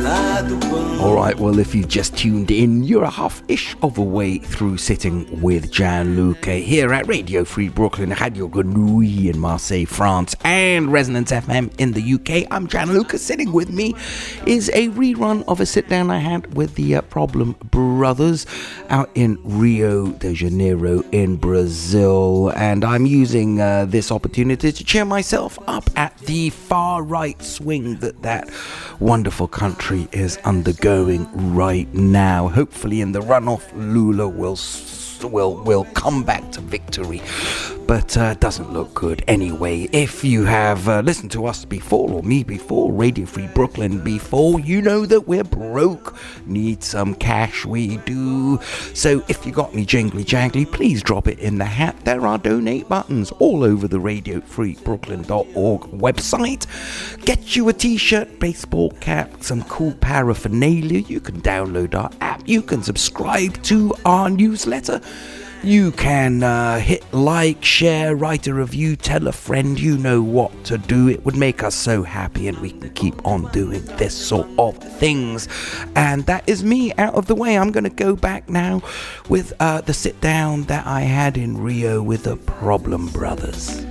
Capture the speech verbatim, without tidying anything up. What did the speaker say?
Alright, well, if you've just tuned in, you're a half-ish of a way through Sitting with Gianluca here at Radio Free Brooklyn, Radio Grenouille in Marseille, France, and Resonance F M in the U K. I'm Gianluca. Sitting with me is a rerun of a sit-down I had with the uh, Problem Brothers out in Rio de Janeiro in Brazil, and I'm using uh, this opportunity to cheer myself up at the far-right swing that that wonderful country is undergoing right now. Hopefully in the runoff, Lula will will will come back to victory, but uh, doesn't look good anyway. If you have uh, listened to us before, or me before, Radio Free Brooklyn before, you know that we're broke, need some cash, we do. So if you got any jingly jangly, please drop it in the hat. There are donate buttons all over the radio free brooklyn dot org website. Get you a t-shirt, baseball cap, some cool paraphernalia. You can download our app, you can subscribe to our newsletter, you can uh, hit like, share, write a review, tell a friend. You know what to do. It would make us so happy, and we can keep on doing this sort of things. And that is me out of the way. I'm going to go back now with uh, the sit down that I had in Rio with the Problem Brothers.